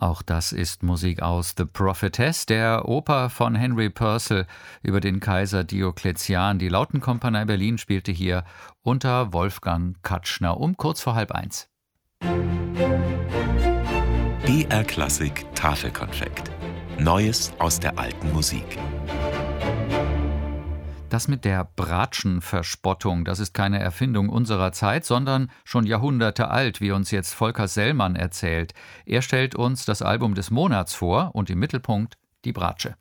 Auch das ist Musik aus The Prophetess, der Oper von Henry Purcell über den Kaiser Diokletian. Die Lautenkompanie Berlin spielte hier unter Wolfgang Katschner um kurz vor 12:30. BR Klassik Tafelkonfekt. Neues aus der alten Musik. Das mit der Bratschenverspottung, das ist keine Erfindung unserer Zeit, sondern schon Jahrhunderte alt, wie uns jetzt Volker Sellmann erzählt. Er stellt uns das Album des Monats vor und im Mittelpunkt die Bratsche.